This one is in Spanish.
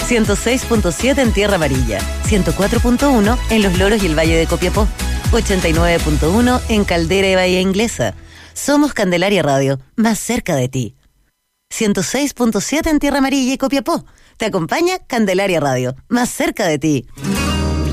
106.7 en Tierra Amarilla, 104.1 en Los Loros y el Valle de Copiapó, 89.1 en Caldera y Bahía Inglesa. Somos Candelaria Radio, más cerca de ti. 106.7 en Tierra Amarilla y Copiapó. Te acompaña Candelaria Radio, más cerca de ti.